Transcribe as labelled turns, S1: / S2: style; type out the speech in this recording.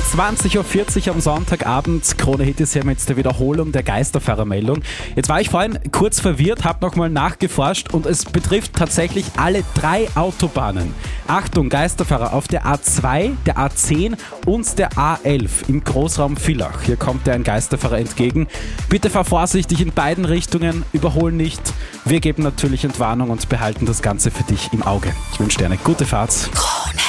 S1: 20.40 Uhr am Sonntagabend. Krone Hit ist hier mit der Wiederholung der Geisterfahrermeldung. Jetzt war ich vorhin kurz verwirrt, habe nochmal nachgeforscht und es betrifft tatsächlich alle 3 Autobahnen. Achtung, Geisterfahrer auf der A2, der A10 und der A11 im Großraum Villach. Hier kommt dir ein Geisterfahrer entgegen. Bitte fahr vorsichtig in beiden Richtungen, überhol nicht. Wir geben natürlich Entwarnung und behalten das Ganze für dich im Auge. Ich wünsche dir eine gute Fahrt.